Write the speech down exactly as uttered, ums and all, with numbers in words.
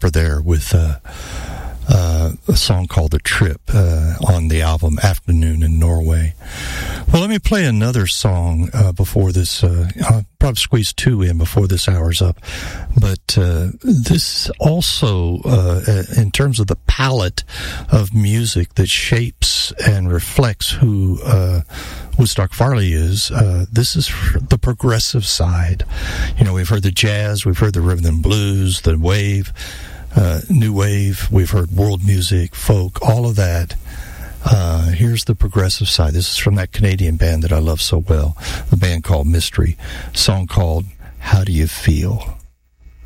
Harper there with uh, uh, a song called The Trip uh, on the album Afternoon in Norway. Well, let me play another song uh, before this. Uh, I'll probably squeeze two in before this hour's up. But uh, this also, uh, in terms of the palette of music that shapes and reflects who uh, Woodstock Farley is, uh, this is the progressive side. You know, we've heard the jazz, we've heard the rhythm and blues, the wave, uh, new wave, we've heard world music, folk, all of that. Uh, here's the progressive side. This is from that Canadian band that I love so well, the band called Mystery, a song called How Do You Feel?